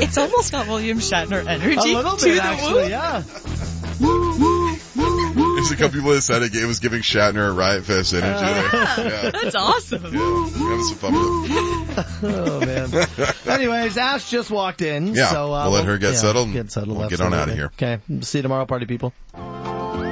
It's almost got William Shatner energy. A little to bit, the actually, woo. yeah. There's a couple people that said it was giving Shatner a Riot Fest energy there. Yeah. That's awesome. Yeah, having some fun with it. Oh, man. Anyways, Ash just walked in. Yeah, so, we'll let her get settled. Get settled. We'll get on out of here. Okay. See you tomorrow, party people.